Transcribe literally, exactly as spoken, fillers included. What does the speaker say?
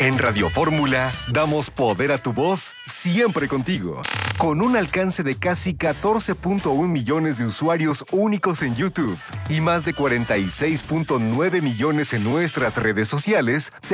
En Radio Fórmula, damos poder a tu voz siempre contigo. Con un alcance de casi catorce punto uno millones de usuarios únicos en YouTube y más de cuarenta y seis punto nueve millones en nuestras redes sociales,